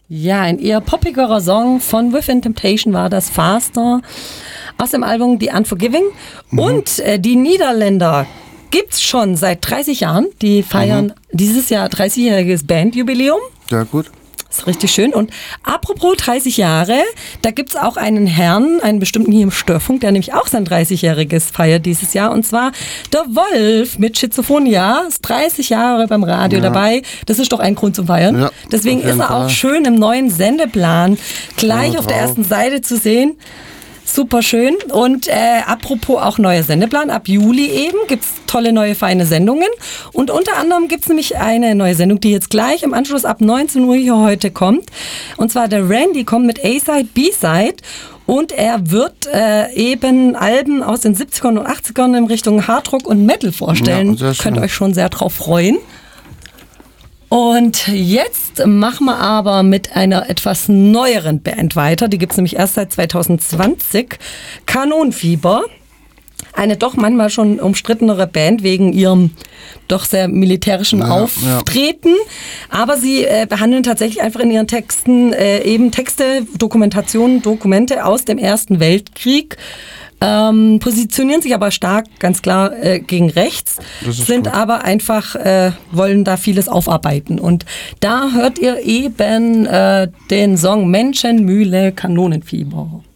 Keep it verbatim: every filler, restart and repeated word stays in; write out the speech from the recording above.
Ja, ein eher poppigerer Song von Within Temptation war das, Faster, aus dem Album The Unforgiving. Mhm. Und äh, die Niederländer gibt's schon seit dreißig Jahren. Die feiern mhm. dieses Jahr dreißigjähriges Bandjubiläum. Ja, gut. Das ist richtig schön. Und apropos dreißig Jahre, da gibt's auch einen Herrn, einen bestimmten hier im Störfunk, der nämlich auch sein dreißigjähriges feiert dieses Jahr. Und zwar der Wolf mit Schizophonia. Ist dreißig Jahre beim Radio ja. dabei. Das ist doch ein Grund zum Feiern. Ja, deswegen ist er auch schön im neuen Sendeplan gleich ja, auf der ersten Seite zu sehen. Super schön. Und äh, apropos auch neuer Sendeplan, ab Juli eben gibt's tolle neue feine Sendungen. Und unter anderem gibt's nämlich eine neue Sendung, die jetzt gleich im Anschluss ab neunzehn Uhr hier heute kommt. Und zwar der Randy kommt mit A-Side, B-Side. Und er wird äh, eben Alben aus den siebzigern und achtzigern in Richtung Hardrock und Metal vorstellen. Ja, könnt euch schon sehr drauf freuen. Und jetzt machen wir aber mit einer etwas neueren Band weiter. Die gibt es nämlich erst seit zwanzig zwanzig. Kanonenfieber. Eine doch manchmal schon umstrittenere Band wegen ihrem doch sehr militärischen ja, Auftreten. Ja. Aber sie äh, behandeln tatsächlich einfach in ihren Texten äh, eben Texte, Dokumentationen, Dokumente aus dem Ersten Weltkrieg. Ähm, positionieren sich aber stark, ganz klar, äh, gegen rechts, sind gut. aber einfach, äh, wollen da vieles aufarbeiten. Und da hört ihr eben äh, den Song Menschenmühle, Kanonenfieber.